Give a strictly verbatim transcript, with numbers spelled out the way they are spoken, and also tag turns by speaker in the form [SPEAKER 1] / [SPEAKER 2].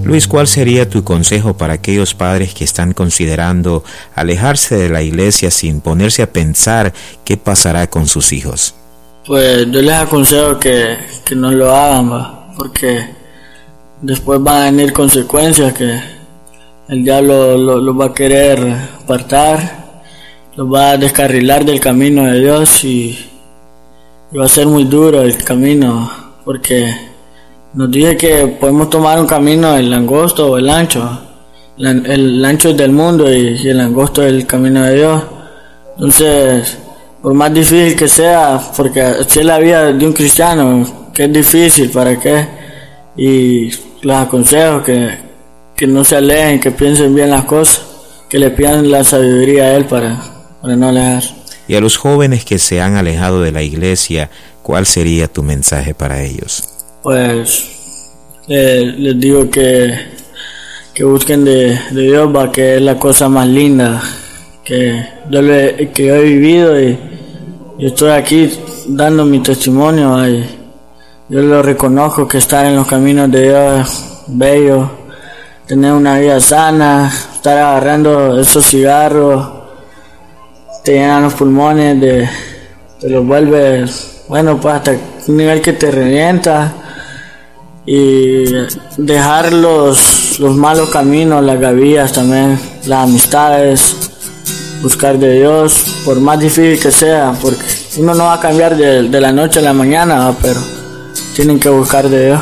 [SPEAKER 1] Luis, ¿cuál sería tu consejo para aquellos padres que están considerando alejarse de la iglesia sin ponerse a pensar qué pasará con sus hijos?
[SPEAKER 2] Pues yo les aconsejo que, que no lo hagan, ¿va? Porque después van a venir consecuencias que el diablo los lo va a querer apartar, los va a descarrilar del camino de Dios y, y va a ser muy duro el camino, porque nos dice que podemos tomar un camino, el angosto o el ancho. El, el ancho es del mundo y, y el angosto es el camino de Dios. Entonces, por más difícil que sea, porque así es la vida de un cristiano, que es difícil, ¿para qué? Y les aconsejo que, que no se alejen, que piensen bien las cosas, que le pidan la sabiduría a Él para, para no alejar.
[SPEAKER 1] Y a los jóvenes que se han alejado de la iglesia, ¿cuál sería tu mensaje para ellos?
[SPEAKER 2] Pues eh, les digo que, que busquen de, de Dios, va, que es la cosa más linda que yo, le, que yo he vivido, y, y estoy aquí dando mi testimonio, va, y yo lo reconozco, que estar en los caminos de Dios es bello, tener una vida sana, estar agarrando esos cigarros, te llenan los pulmones, de, te los vuelves, bueno, pues hasta un nivel que te revienta, y dejar los, los malos caminos, las gavillas también, las amistades, buscar de Dios, por más difícil que sea, porque uno no va a cambiar de, de la noche a la mañana, pero tienen que buscar de Dios.